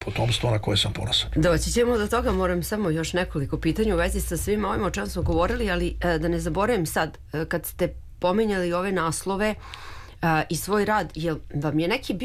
potomstvo na koje sam ponosan. Doći ćemo do toga, moram samo još nekoliko pitanja u vezi sa svima ovim o čemu smo govorili, ali da ne zaboravim sad, kad ste pominjali ove naslove i svoj rad, jel vam je neki bio